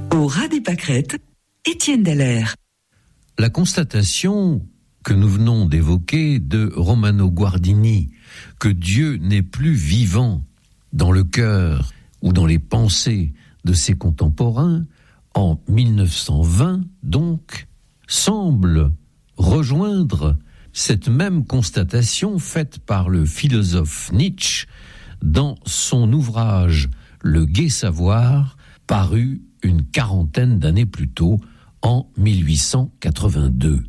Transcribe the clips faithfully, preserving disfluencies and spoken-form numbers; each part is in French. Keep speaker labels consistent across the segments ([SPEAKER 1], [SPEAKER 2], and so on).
[SPEAKER 1] Au ras des pâquerettes, Étienne Dallaire.
[SPEAKER 2] La constatation que nous venons d'évoquer de Romano Guardini, que Dieu n'est plus vivant dans le cœur ou dans les pensées de ses contemporains, en mille neuf cent vingt donc, semble rejoindre cette même constatation faite par le philosophe Nietzsche dans son ouvrage « Le gai savoir », paru une quarantaine d'années plus tôt, en mille huit cent quatre-vingt-deux.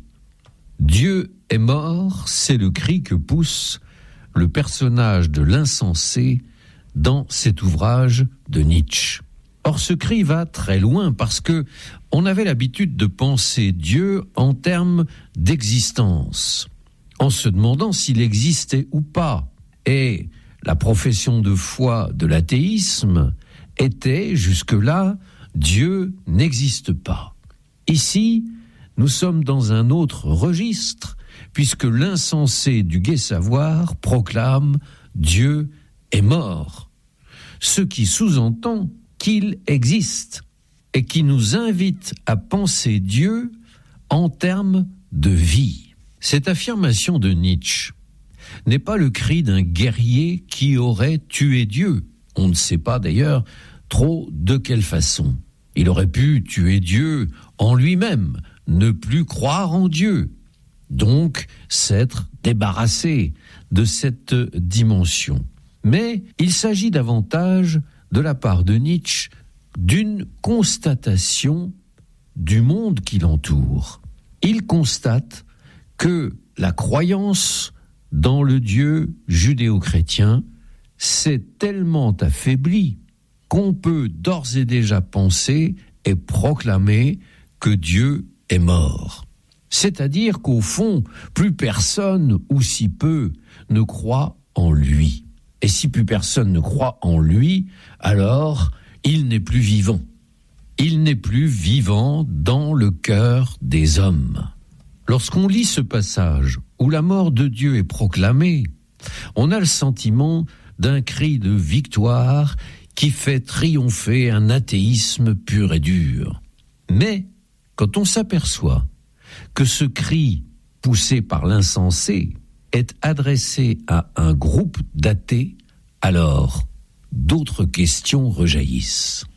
[SPEAKER 2] Dieu est mort, c'est le cri que pousse le personnage de l'insensé dans cet ouvrage de Nietzsche. Or, ce cri va très loin parce que on avait l'habitude de penser Dieu en termes d'existence, en se demandant s'il existait ou pas. Et la profession de foi de l'athéisme était jusque-là Dieu n'existe pas. Ici, nous sommes dans un autre registre, puisque l'insensé du gai savoir proclame « Dieu est mort », ce qui sous-entend qu'il existe et qui nous invite à penser Dieu en termes de vie. Cette affirmation de Nietzsche n'est pas le cri d'un guerrier qui aurait tué Dieu. On ne sait pas d'ailleurs trop de quelle façon. Il aurait pu tuer Dieu en lui-même, ne plus croire en Dieu, donc s'être débarrassé de cette dimension. Mais il s'agit davantage, de la part de Nietzsche, d'une constatation du monde qui l'entoure. Il constate que la croyance dans le Dieu judéo-chrétien s'est tellement affaiblie qu'on peut d'ores et déjà penser et proclamer que Dieu est mort. C'est-à-dire qu'au fond, plus personne, ou si peu, ne croit en lui. Et si plus personne ne croit en lui, alors il n'est plus vivant. Il n'est plus vivant dans le cœur des hommes. Lorsqu'on lit ce passage où la mort de Dieu est proclamée, on a le sentiment d'un cri de victoire qui fait triompher un athéisme pur et dur. Mais, quand on s'aperçoit que ce cri, poussé par l'insensé, est adressé à un groupe d'athées, alors d'autres questions rejaillissent.